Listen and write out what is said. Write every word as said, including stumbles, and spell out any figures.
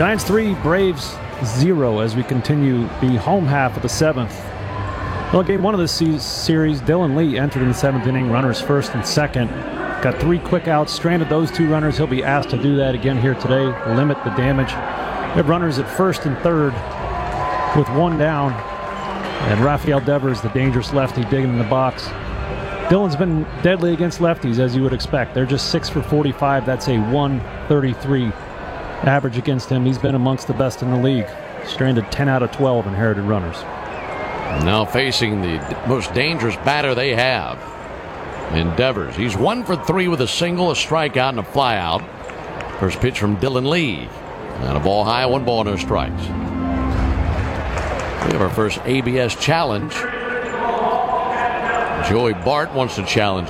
Giants three, Braves zero as we continue the home half of the seventh. Well, game one of this series, Dylan Lee entered in the seventh inning, runners first and second. Got three quick outs, stranded those two runners. He'll be asked to do that again here today, limit the damage. We have runners at first and third with one down. And Rafael Devers, the dangerous lefty, digging in the box. Dylan's been deadly against lefties, as you would expect. They're just six for forty-five. That's a one thirty-three average against him. He's been amongst the best in the league. Stranded ten out of twelve inherited runners. Now facing the most dangerous batter they have in Devers. He's one for three with a single, a strikeout, and a flyout. First pitch from Dylan Lee. And a ball high, one ball, no strikes. We have our first A B S challenge. Joey Bart wants to challenge